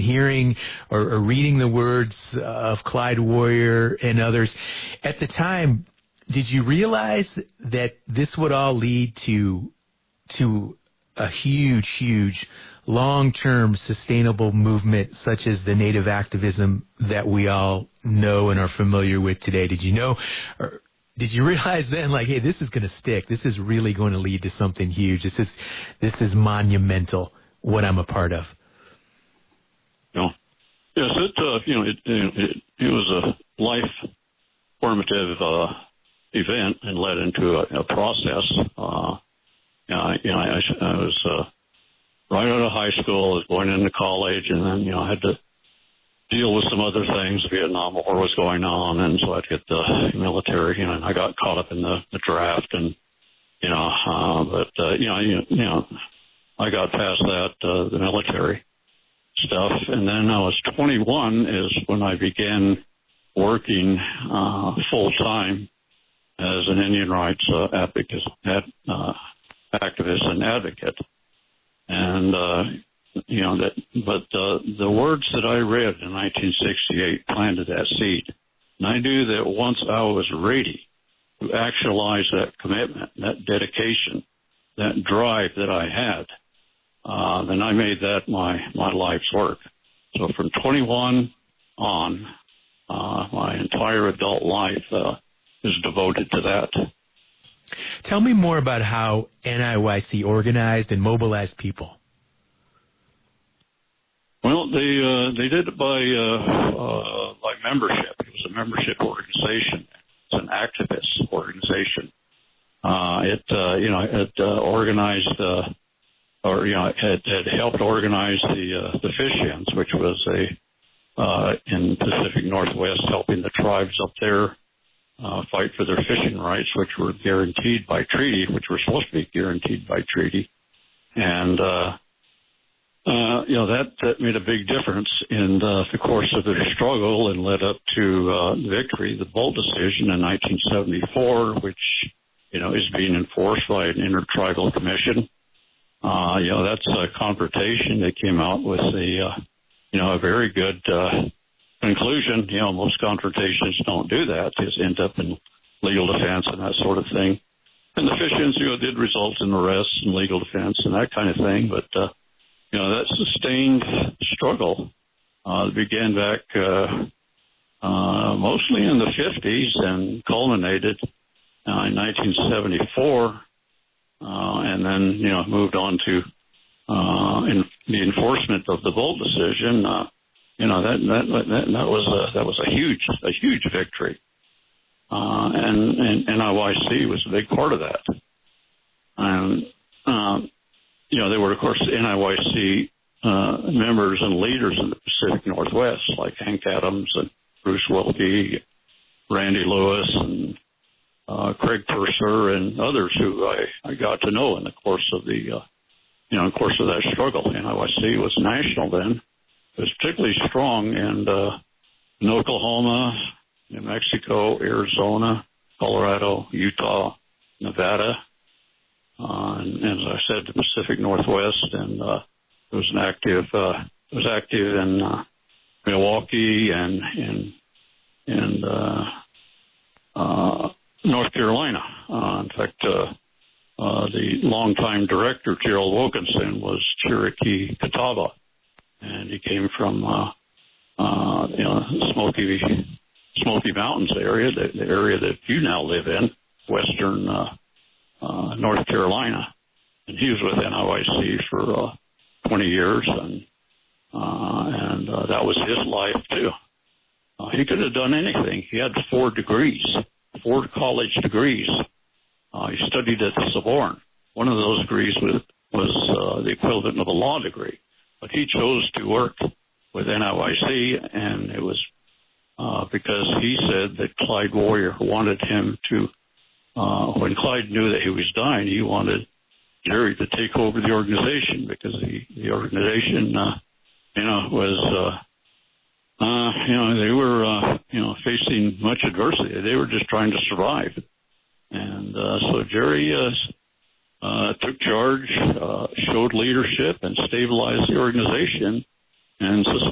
hearing or reading the words of Clyde Warrior and others. At the time, did you realize that this would all lead to a huge, long-term sustainable movement such as the Native activism that we all know and are familiar with today? Did you know, or did you realize then, like, hey, this is going to stick. This is really going to lead to something huge. This is monumental, what I'm a part of. No. Yes, it was a life formative event and led into a process. I was right out of high school, I was going into college, and then, I had to deal with some other things. The Vietnam War was going on, and so I'd get the military, and I got caught up in the draft, and, I got past that, the military stuff, and then I was 21 is when I began working full-time as an Indian rights activist and advocate. And, the words that I read in 1968 planted that seed. And I knew that once I was ready to actualize that commitment, that dedication, that drive that I had, then I made that my life's work. So from 21 on, my entire adult life is devoted to that. Tell me more about how NIYC organized and mobilized people. Well, they did it by membership. It was a membership organization. It's an activist organization. It organized it helped organize the Fish-Ins, which was in Pacific Northwest, helping the tribes up there fight for their fishing rights, which were guaranteed by treaty, which were supposed to be guaranteed by treaty. And, that made a big difference in the course of their struggle and led up to victory, the Bolt decision in 1974, which, is being enforced by an intertribal commission. That's a confrontation. They came out with a very good conclusion. Most confrontations don't do that. Just end up in legal defense and that sort of thing. And the Fish-Ins, did result in arrests and legal defense and that kind of thing. But, that sustained struggle began back mostly in the 50s and culminated in 1974. And then, moved on to the enforcement of the Bolt decision. That was a huge victory. And NIYC was a big part of that. And, there were, of course, NIYC members and leaders in the Pacific Northwest, like Hank Adams and Bruce Welke, Randy Lewis, and Craig Purser, and others who I got to know in the course of that struggle. NIYC was national then. It was particularly strong in Oklahoma, New Mexico, Arizona, Colorado, Utah, Nevada, and as I said, the Pacific Northwest, and it was active in Milwaukee and North Carolina. In fact, the longtime director, Gerald Wilkinson, was Cherokee Catawba, and he came from Smoky Mountains area, the area that you now live in, western North Carolina. And he was with NIYC for 20 years, and that was his life too. He could have done anything. He had 4 college degrees. He studied at the Sorbonne. One of those degrees was the equivalent of a law degree. But he chose to work with NIYC, and it was because he said that Clyde Warrior wanted him to, when Clyde knew that he was dying, he wanted Jerry to take over the organization, because the organization, was, they were, facing much adversity. They were just trying to survive. And so Jerry took charge, showed leadership, and stabilized the organization, and